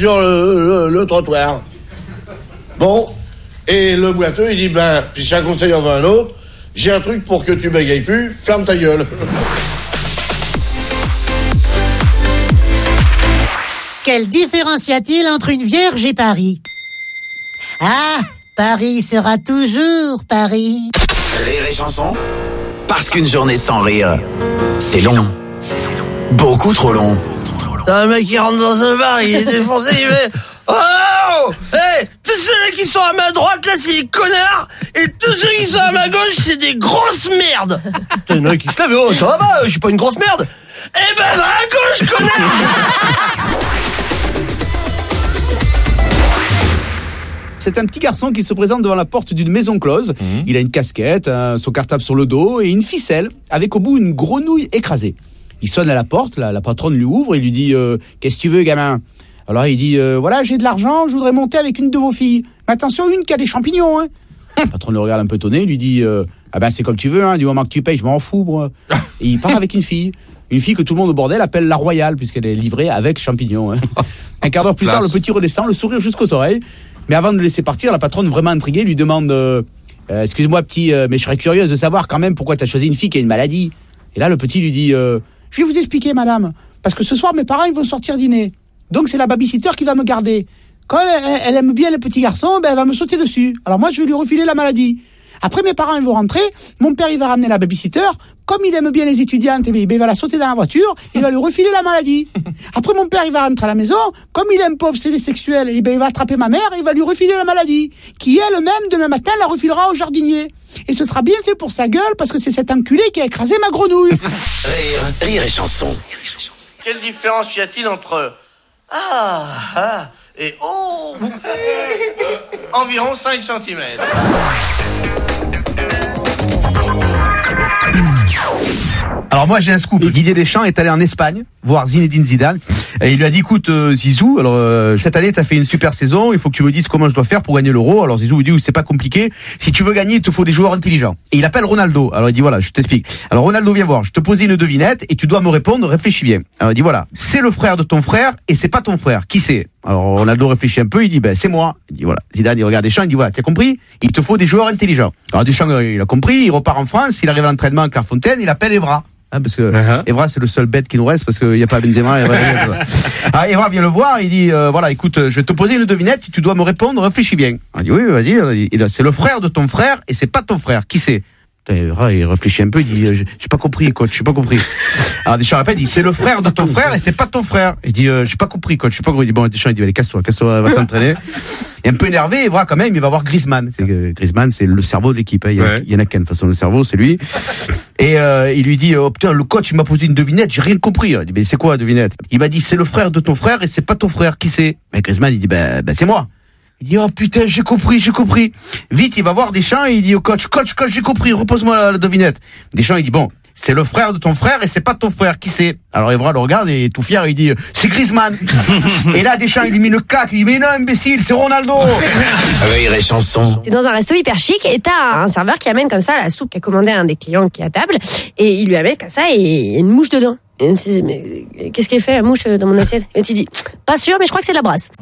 sur le trottoir. Bon, et le boiteux, il dit, puis si un conseil en veut un autre, j'ai un truc pour que tu bégayes plus, ferme ta gueule. Quelle différence y a-t-il entre une vierge et Paris ? Ah, Paris sera toujours Paris. Rire et chanson, parce qu'une journée sans rire, c'est long. Beaucoup trop long. T'as un mec qui rentre dans un bar, il est défoncé, il fait oh, hey, tous ceux qui sont à ma droite là c'est des connards, et tous ceux qui sont à ma gauche c'est des grosses merdes. T'as un mec qui se lève, oh ça va, je suis pas une grosse merde. Eh ben va à gauche, connard. C'est un petit garçon qui se présente devant la porte d'une maison close. Il a une casquette, son cartable sur le dos et une ficelle avec au bout une grenouille écrasée. Il sonne à la porte, la patronne lui ouvre et lui dit qu'est-ce que tu veux, gamin ? Alors il dit voilà, j'ai de l'argent, je voudrais monter avec une de vos filles. Mais attention, une qui a des champignons. Hein. La patronne le regarde un peu étonné, lui dit ah ben c'est comme tu veux, hein, du moment que tu payes, je m'en fous, moi. Et il part avec une fille que tout le monde au bordel appelle la Royale puisqu'elle est livrée avec champignons. Hein. Un quart d'heure plus tard, le petit redescend, le sourire jusqu'aux oreilles. Mais avant de le laisser partir, la patronne, vraiment intriguée, lui demande excuse-moi petit, mais je serais curieuse de savoir quand même pourquoi tu as choisi une fille qui a une maladie. Et là, le petit lui dit je vais vous expliquer, madame, parce que ce soir, mes parents ils vont sortir dîner. Donc, c'est la babysitter qui va me garder. Quand elle aime bien le petit garçon, elle va me sauter dessus. Alors moi, je vais lui refiler la maladie. Après, mes parents ils vont rentrer, mon père il va ramener la babysitter. Comme il aime bien les étudiantes, il va la sauter dans la voiture, il va lui refiler la maladie. Après, mon père il va rentrer à la maison, comme il aime pas obsédé sexuel, il va attraper ma mère, il va lui refiler la maladie, qui elle-même, demain matin, la refilera au jardinier. Et ce sera bien fait pour sa gueule, parce que c'est cet enculé qui a écrasé ma grenouille. Rire et chanson. Quelle différence y a-t-il entre et oh environ 5 cm. Alors moi j'ai un scoop. Didier Deschamps est allé en Espagne voir Zinedine Zidane et il lui a dit écoute Zizou, alors cette année t'as fait une super saison, il faut que tu me dises comment je dois faire pour gagner l'Euro. Alors Zizou lui dit c'est pas compliqué, si tu veux gagner il te faut des joueurs intelligents. Et il appelle Ronaldo. Alors il dit voilà, je t'explique. Alors Ronaldo viens voir, je te posais une devinette et tu dois me répondre, réfléchis bien. Alors il dit voilà, c'est le frère de ton frère et c'est pas ton frère. Qui c'est? Alors Ronaldo réfléchit un peu, il dit c'est moi. Il dit voilà. Zidane il regarde Deschamps, il dit voilà, tu as compris? Il te faut des joueurs intelligents. Alors Deschamps il a compris, il repart en France, il arrive à l'entraînement à Clairefontaine, il appelle Evra. Parce que Evra c'est le seul bête qui nous reste parce qu'il n'y a pas Benzema. Alors Evra vient le voir, il dit voilà écoute, je vais te poser une devinette, tu dois me répondre, réfléchis bien. Il dit oui vas-y, c'est le frère de ton frère et c'est pas ton frère. Qui c'est? Evra il réfléchit un peu, il dit j'ai pas compris coach, j'ai pas compris. Alors Deschamps répète, il dit c'est le frère de ton frère et c'est pas ton frère. Il dit j'ai pas compris coach, j'ai pas compris. Il dit bon Deschamps il dit allez casse-toi, va t'entraîner. Et un peu énervé, Evra quand même, il va voir Griezmann. Griezmann c'est le cerveau de l'équipe, hein. Il y en a qu'un de toute façon le cerveau, c'est lui. Et il lui dit oh putain le coach il m'a posé une devinette, j'ai rien compris. Il dit mais c'est quoi la devinette? Il m'a dit c'est le frère de ton frère et c'est pas ton frère. Qui c'est? Mais Griezmann il dit c'est moi. Il dit oh putain j'ai compris. Vite il va voir Deschamps et il dit au coach j'ai compris, repose-moi la devinette. Deschamps il dit bon c'est le frère de ton frère et c'est pas ton frère. Qui c'est? Alors Evra le regarde et tout fier il dit c'est Griezmann. Et là Deschamps il lui met une claque, il dit mais non imbécile c'est Ronaldo. Rire et chanson. T'es dans un resto hyper chic et t'as un serveur qui amène comme ça la soupe qu'a commandé un des clients qui est à table et il lui amène comme ça et il y a une mouche dedans. Et on se dit mais qu'est-ce qu'elle fait la mouche dans mon assiette? Et tu dis pas sûr mais je crois que c'est de la brasse.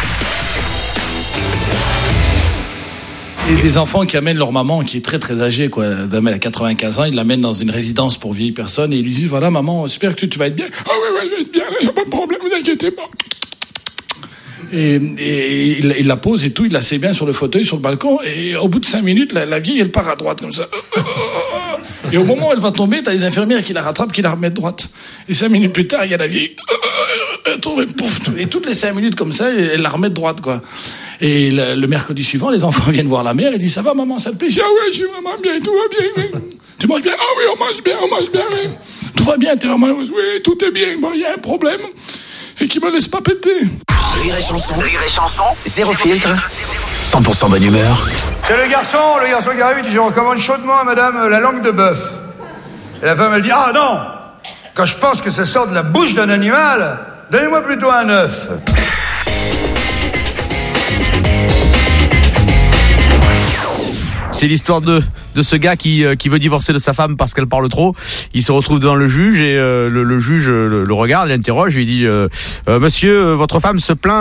Et des enfants qui amènent leur maman qui est très très âgée quoi, elle a 95 ans, ils l'amènent dans une résidence pour vieilles personnes et ils lui disent voilà maman, j'espère que tu vas être bien. Ah ouais, je vais être bien, y a pas de problème, vous inquiétez pas. Et il la pose et tout, il la sait bien sur le fauteuil, sur le balcon et au bout de 5 minutes, la vieille elle part à droite comme ça. Et au moment où elle va tomber, t'as les infirmières qui la rattrapent, qui la remettent droite. Et 5 minutes plus tard, il y a la vieille elle tombe, pouf, et toutes les 5 minutes comme ça, elle la remet droite quoi. Et le mercredi suivant, les enfants viennent voir la mère et disent ça va maman, ça te plaît? Ah ouais, je suis vraiment bien, tout va bien. Tu manges bien? Ah oui, on mange bien. Oui. Tout va bien, t'es vraiment oui, tout est bien. Bon, il y a un problème et qui me laisse pas péter. Rire et chanson, zéro filtre, 100% bonne humeur. C'est le garçon qui arrive, il dit je recommande chaudement à madame la langue de bœuf. Et la femme elle dit ah non, quand je pense que ça sort de la bouche d'un animal, donnez-moi plutôt un œuf. C'est l'histoire de ce gars qui veut divorcer de sa femme parce qu'elle parle trop. Il se retrouve devant le juge et le juge le regarde, l'interroge et il dit monsieur, votre femme se plaint